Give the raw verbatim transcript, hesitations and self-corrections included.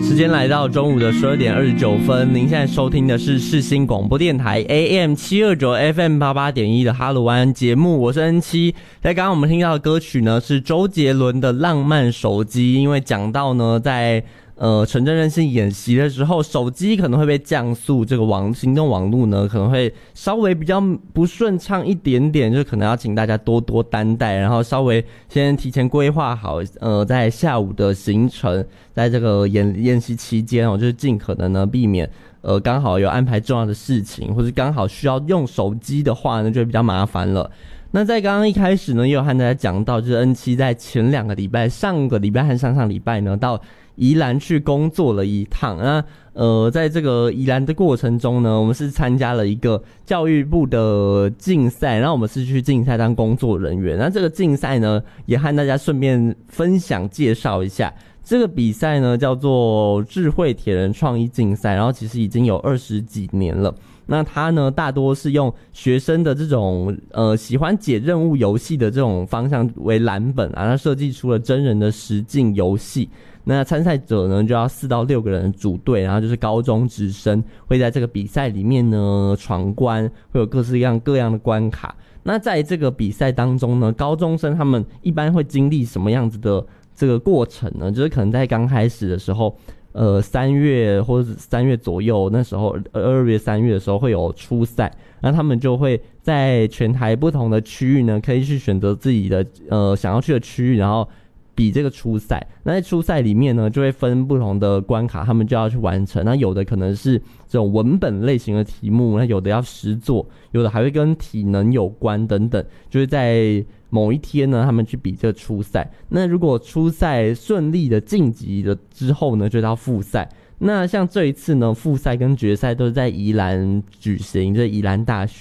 时间来到中午的十二点二十九分，您现在收听的是世新广播电台 A M 七二九 F M 八八点一 的哈喽晚安节目，我是恩七。在刚刚我们听到的歌曲呢是周杰伦的《浪漫手机》，因为讲到呢在呃城镇韧性演习的时候，手机可能会被降速，这个网行动网路呢可能会稍微比较不顺畅一点点，就可能要请大家多多担待，然后稍微先提前规划好呃在下午的行程，在这个演演习期间哦，就是尽可能呢避免呃刚好有安排重要的事情，或是刚好需要用手机的话呢就会比较麻烦了。那在刚刚一开始呢也有和大家讲到，就是 N 七 在前两个礼拜，上个礼拜和上上礼拜呢到宜兰去工作了一趟。那呃，在这个宜兰的过程中呢，我们是参加了一个教育部的竞赛，然后我们是去竞赛当工作人员。那这个竞赛呢，也和大家顺便分享介绍一下。这个比赛呢叫做智慧铁人创意竞赛，然后其实已经有二十几年了。那它呢大多是用学生的这种呃喜欢解任务游戏的这种方向为蓝本啊，它设计出了真人的实境游戏。那参赛者呢就要四到六个人组队，然后就是高中职生会在这个比赛里面呢闯关，会有各式各样各样的关卡。那在这个比赛当中呢，高中生他们一般会经历什么样子的这个过程呢？就是可能在刚开始的时候，呃，三月或者是三月左右，那时候二月、三月的时候会有初赛，那他们就会在全台不同的区域呢，可以去选择自己的呃想要去的区域，然后比这个初赛。那在初赛里面呢，就会分不同的关卡，他们就要去完成。那有的可能是这种文本类型的题目，那有的要实作，有的还会跟体能有关等等，就是在某一天呢，他们去比这个初赛。那如果初赛顺利的晋级了之后呢，就到复赛。那像这一次呢，复赛跟决赛都是在宜兰举行，就是宜兰大学。